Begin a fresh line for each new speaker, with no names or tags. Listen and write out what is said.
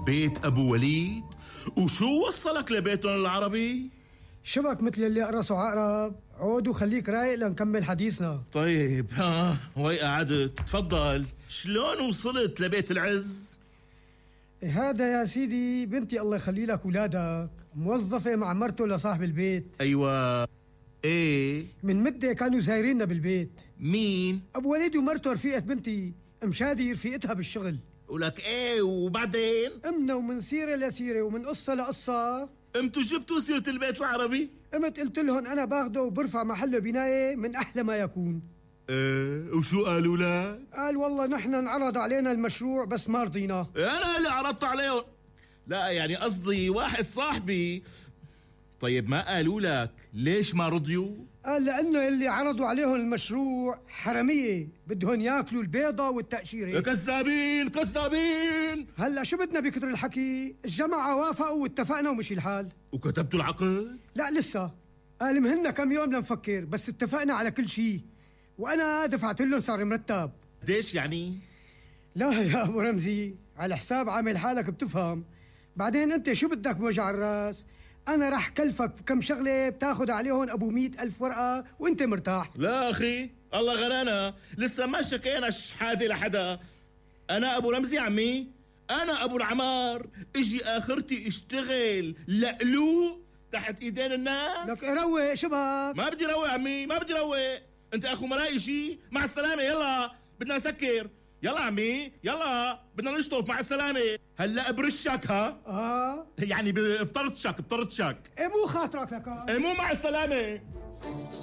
بيت أبو وليد؟ وشو وصلك لبيتهم العربي؟
شبك مثل اللي قرصوا عقرب. عود وخليك رايق لنكمل حديثنا.
طيب وهي قعدت. تفضل، شلون وصلت لبيت العز؟
هذا يا سيدي بنتي الله يخلي لك ولادك موظفة مع مرته لصاحب البيت.
أيوة. إيه؟
من مدة كانوا زايريننا بالبيت.
مين؟
أبو وليد ومرته رفيقة بنتي مشادي رفيقتها بالشغل.
ولك إيه وبعدين؟
أمنا ومن سيرة لسيرة ومن قصة لقصة
أنتوا جبتوا سيرة البيت العربي؟
قمت قلت لهم أنا باخده وبرفع محله بناية من أحلى ما يكون.
وشو قالوا لك؟
قال والله نحن انعرض علينا المشروع بس ما رضينا.
أنا اللي عرضت عليه. لا يعني قصدي واحد صاحبي. طيب ما قالوا لك ليش ما رضيوا؟
قال لأنه اللي عرضوا عليهم المشروع حرامية بدهم ياكلوا البيضة والتأشيرة.
كذابين كذابين.
هلا شو بدنا بكتر الحكي؟ الجماعة وافقوا واتفقنا ومشي الحال.
وكتبتوا العقد؟
لا لسه. قال مهلنا كم يوم لنفكر بس اتفقنا على كل شيء وأنا دفعت لهم صار مرتب.
قديش يعني؟
لا يا أبو رمزي على حساب عامل حالك بتفهم. بعدين أنت شو بدك بوجع الراس؟ أنا رح كلفك بكم شغلة بتاخد عليهم أبو 100,000 ورقة وأنت مرتاح.
لا أخي الله غنانا، لسه ما شكينا شحاتي لحدا. أنا أبو رمزي عمي، أنا أبو العمار، إجي آخرتي اشتغل لقلوق تحت إيدين الناس.
لك روق شبك.
ما بدي روق عمي، ما بدي روق. أنت أخو مرائي شي. مع السلامة، يلا بدنا نسكر. يلا عمي يلا بدنا نشطف. مع السلامة. هلا برشك يعني بطرطشك
إيه مو خاطرك لك.
إيه مو مع السلامة.